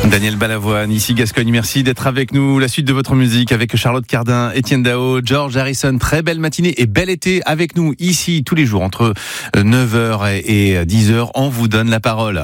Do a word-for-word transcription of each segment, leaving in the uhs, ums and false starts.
Daniel Balavoine, ici Gascogne, merci d'être avec nous. La suite de votre musique avec Charlotte Cardin, Étienne Dao, George Harrison. Très belle matinée et bel été avec nous ici tous les jours entre neuf heures et dix heures. On vous donne la parole.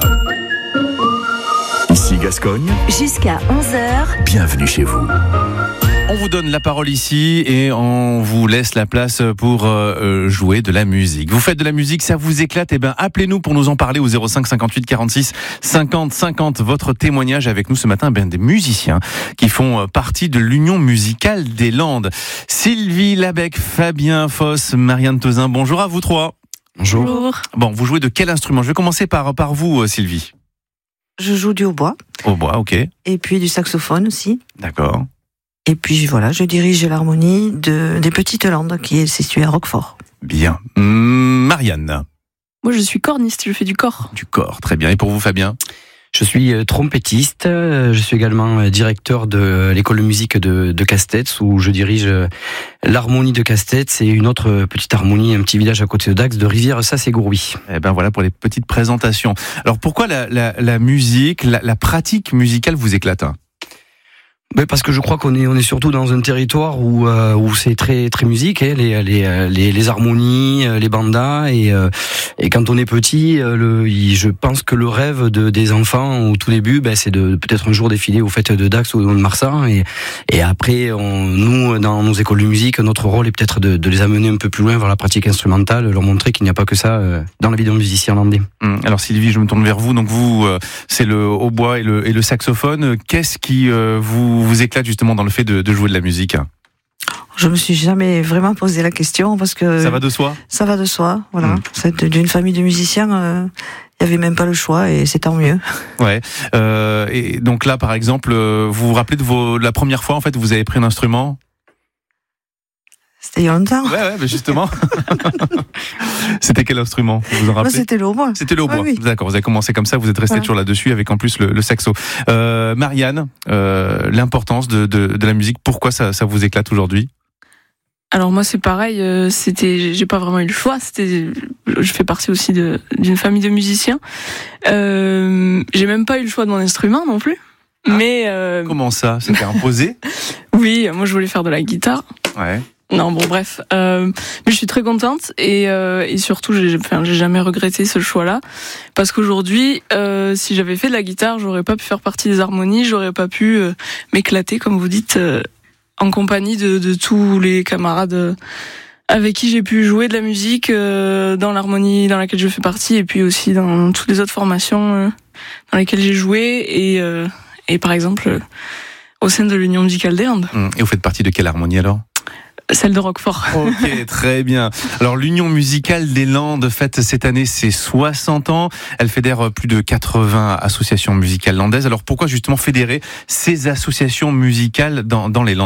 Ici Gascogne. Jusqu'à onze heures. Bienvenue chez vous. On vous donne la parole ici et on vous laisse la place pour euh, jouer de la musique. Vous faites de la musique, ça vous éclate, eh ben appelez-nous pour nous en parler au zéro cinq cinquante-huit quarante-six cinquante cinquante. Votre témoignage avec nous ce matin, ben des musiciens qui font partie de l'Union musicale des Landes. Sylvie Labec, Fabien Foss, Marianne Tozin, bonjour à vous trois. Bonjour. Bonjour. Bon, vous jouez de quel instrument ? Je vais commencer par, par vous, Sylvie. Je joue du hautbois. Hautbois, ok. Et puis du saxophone aussi. D'accord. Et puis voilà, je dirige l'harmonie de, des Petites Landes qui est située à Roquefort. Bien. Marianne. Moi, je suis corniste, je fais du corps. Du corps, très bien. Et pour vous, Fabien ? Je suis trompettiste, je suis également directeur de l'école de musique de, de Castets où je dirige l'harmonie de Castets et une autre petite harmonie, un petit village à côté de Dax, de Rivière-Sasse-et-Gourbis. Eh ben voilà pour les petites présentations. Alors pourquoi la, la, la musique, la, la pratique musicale vous éclate ? Ben parce que je crois qu'on est on est surtout dans un territoire où euh, où c'est très très musique, hein, les, les les les harmonies, les bandas et euh, et quand on est petit, le je pense que le rêve de des enfants au tout début, ben c'est de peut-être un jour défiler aux fêtes de Dax ou de Marsan et et après on, nous dans nos écoles de musique, notre rôle est peut-être de, de les amener un peu plus loin vers la pratique instrumentale, leur montrer qu'il n'y a pas que ça dans la vie d'un musicien landais. Alors Sylvie, je me tourne vers vous. Donc vous, c'est le hautbois et le et le saxophone. Qu'est-ce qui vous vous éclate justement dans le fait de, de jouer de la musique ? Je me suis jamais vraiment posé la question parce que ça va de soi. Ça va de soi, voilà. Mmh. C'est d'une famille de musiciens, il euh, y avait même pas le choix et c'est tant mieux. Ouais. Euh, et donc là, par exemple, vous vous rappelez de, vos, de la première fois en fait, vous avez pris un instrument ? C'était il y a longtemps. Ouais, ouais, mais justement. C'était quel instrument ? Vous vous en rappelez ? Moi, c'était le hautbois. C'était le hautbois. Ah, oui. D'accord, vous avez commencé comme ça, vous êtes resté voilà. toujours là-dessus avec en plus le, le saxo. Euh, Marianne, euh, l'importance de, de, de la musique, pourquoi ça, ça vous éclate aujourd'hui ? Alors moi c'est pareil, euh, c'était, j'ai pas vraiment eu le choix. C'était, je fais partie aussi de, d'une famille de musiciens. Euh, j'ai même pas eu le choix de mon instrument non plus. Ah, mais euh, comment ça ? C'était imposé ? Oui, moi je voulais faire de la guitare. Ouais. Non, bon, bref. Euh, mais je suis très contente et, euh, et surtout, j'ai, enfin, j'ai jamais regretté ce choix-là. Parce qu'aujourd'hui, euh, si j'avais fait de la guitare, j'aurais pas pu faire partie des harmonies, j'aurais pas pu euh, m'éclater, comme vous dites, euh, en compagnie de, de tous les camarades euh, avec qui j'ai pu jouer de la musique euh, dans l'harmonie dans laquelle je fais partie et puis aussi dans toutes les autres formations euh, dans lesquelles j'ai joué et, euh, et par exemple, euh, au sein de l'Union musicale des Landes. Et vous faites partie de quelle harmonie alors ? Celle de Roquefort. Ok, très bien. Alors l'Union musicale des Landes fête cette année ses soixante ans. Elle fédère plus de quatre-vingts associations musicales landaises. Alors pourquoi justement fédérer ces associations musicales dans, dans les Landes ?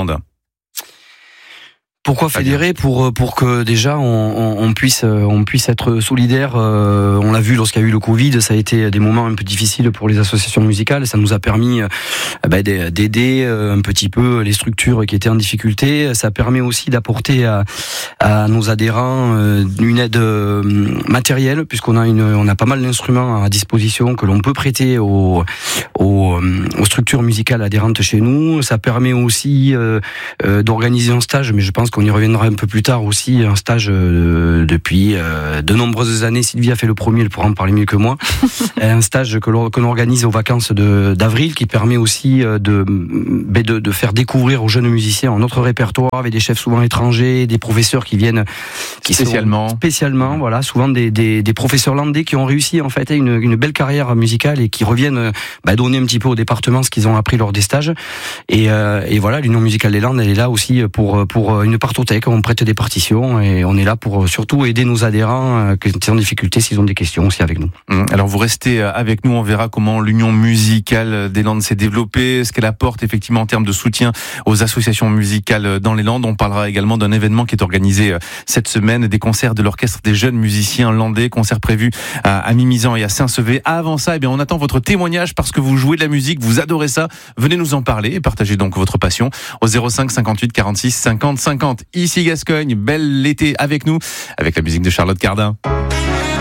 Pourquoi fédérer ? Pour pour que déjà on, on, on puisse on puisse être solidaire. Euh, on l'a vu lorsqu'il y a eu le Covid, ça a été des moments un peu difficiles pour les associations musicales. Ça nous a permis euh, bah, d'aider un petit peu les structures qui étaient en difficulté. Ça permet aussi d'apporter à, à nos adhérents euh, une aide euh, matérielle, puisqu'on a une on a pas mal d'instruments à disposition que l'on peut prêter aux, aux aux structures musicales adhérentes chez nous. Ça permet aussi euh, euh, d'organiser un stage, mais je pense qu'on y reviendra un peu plus tard aussi, un stage euh, depuis euh, de nombreuses années. Sylvie a fait le premier, elle pourra en parler mieux que moi. Un stage que l'on, que l'on organise aux vacances de, d'avril qui permet aussi de, de, de faire découvrir aux jeunes musiciens notre répertoire avec des chefs souvent étrangers, des professeurs qui viennent qui spécialement, sont, spécialement voilà, souvent des, des, des professeurs landais qui ont réussi en fait une, une belle carrière musicale et qui reviennent bah, donner un petit peu au département ce qu'ils ont appris lors des stages. Et, euh, et voilà, l'Union musicale des Landes, elle est là aussi pour, pour une partothèque, on prête des partitions et on est là pour surtout aider nos adhérents qui sont en difficulté s'ils ont des questions aussi avec nous. Alors vous restez avec nous, on verra comment l'Union musicale des Landes s'est développée, ce qu'elle apporte effectivement en termes de soutien aux associations musicales dans les Landes. On parlera également d'un événement qui est organisé cette semaine, des concerts de l'orchestre des jeunes musiciens landais, concerts prévus à Mimizan et à Saint-Sevé. Avant ça, eh bien, on attend votre témoignage parce que vous jouez de la musique, vous adorez ça. Venez nous en parler et partagez donc votre passion au zéro cinq cinquante-huit quarante-six cinquante cinquante. Ici Gascogne, bel été avec nous, avec la musique de Charlotte Cardin.